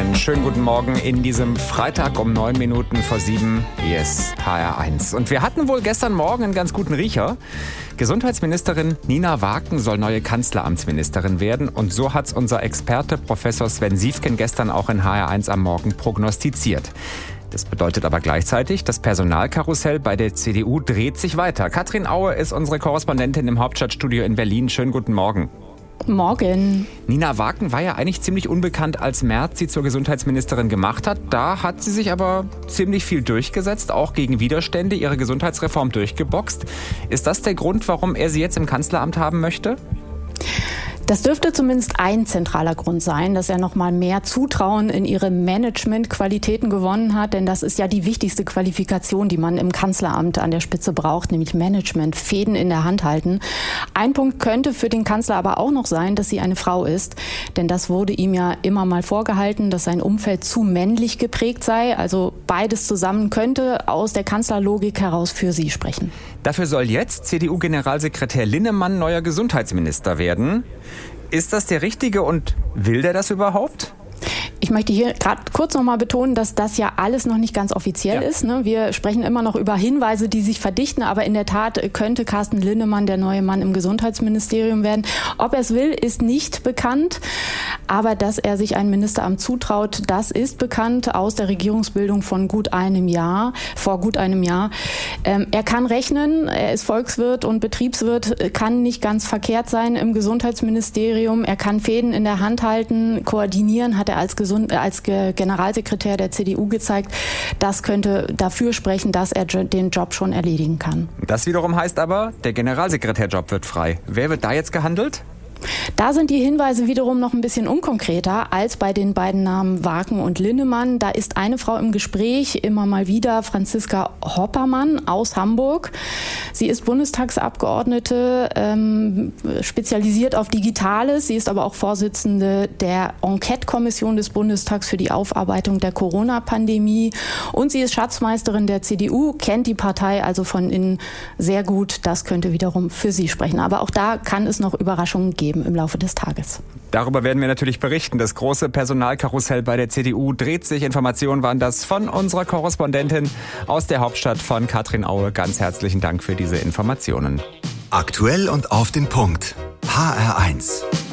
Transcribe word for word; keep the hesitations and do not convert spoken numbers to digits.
Schönen guten Morgen in diesem Freitag um neun Minuten vor sieben. Hier ist H R eins. Und wir hatten wohl gestern Morgen einen ganz guten Riecher. Gesundheitsministerin Nina Waken soll neue Kanzleramtsministerin werden. Und so hat's unser Experte Professor Sven Siefken gestern auch in H R eins am Morgen prognostiziert. Das bedeutet aber gleichzeitig, das Personalkarussell bei der C D U dreht sich weiter. Katrin Aue ist unsere Korrespondentin im Hauptstadtstudio in Berlin. Schönen guten Morgen. Morgen. Nina Waken war ja eigentlich ziemlich unbekannt, als Merz sie zur Gesundheitsministerin gemacht hat. Da hat sie sich aber ziemlich viel durchgesetzt, auch gegen Widerstände, ihre Gesundheitsreform durchgeboxt. Ist das der Grund, warum er sie jetzt im Kanzleramt haben möchte? Das dürfte zumindest ein zentraler Grund sein, dass er noch mal mehr Zutrauen in ihre Managementqualitäten gewonnen hat. Denn das ist ja die wichtigste Qualifikation, die man im Kanzleramt an der Spitze braucht, nämlich Management, Fäden in der Hand halten. Ein Punkt könnte für den Kanzler aber auch noch sein, dass sie eine Frau ist. Denn das wurde ihm ja immer mal vorgehalten, dass sein Umfeld zu männlich geprägt sei. Also beides zusammen könnte aus der Kanzlerlogik heraus für sie sprechen. Dafür soll jetzt C D U-Generalsekretär Linnemann neuer Gesundheitsminister werden. Ist das der Richtige und will der das überhaupt? Ich möchte hier gerade kurz noch mal betonen, dass das ja alles noch nicht ganz offiziell ja. ist. Ne? Wir sprechen immer noch über Hinweise, die sich verdichten, aber in der Tat könnte Carsten Linnemann der neue Mann im Gesundheitsministerium werden. Ob er es will, ist nicht bekannt, aber dass er sich ein Ministeramt zutraut, das ist bekannt aus der Regierungsbildung von gut einem Jahr, vor gut einem Jahr. Ähm, er kann rechnen, er ist Volkswirt und Betriebswirt, kann nicht ganz verkehrt sein im Gesundheitsministerium. Er kann Fäden in der Hand halten, koordinieren, hat er als Gesundheitsminister als Generalsekretär der C D U gezeigt. Das könnte dafür sprechen, dass er den Job schon erledigen kann. Das wiederum heißt aber, der Generalsekretärjob wird frei. Wer wird da jetzt gehandelt? Da sind die Hinweise wiederum noch ein bisschen unkonkreter als bei den beiden Namen Waken und Linnemann. Da ist eine Frau im Gespräch, immer mal wieder, Franziska Hoppermann aus Hamburg. Sie ist Bundestagsabgeordnete, ähm, spezialisiert auf Digitales. Sie ist aber auch Vorsitzende der Enquete-Kommission des Bundestags für die Aufarbeitung der Corona-Pandemie. Und sie ist Schatzmeisterin der C D U, kennt die Partei also von innen sehr gut. Das könnte wiederum für sie sprechen. Aber auch da kann es noch Überraschungen geben im Laufe des Tages. Darüber werden wir natürlich berichten. Das große Personalkarussell bei der C D U dreht sich. Informationen waren das von unserer Korrespondentin aus der Hauptstadt, von Katrin Aue. Ganz herzlichen Dank für diese Informationen. Aktuell und auf den Punkt. H R eins.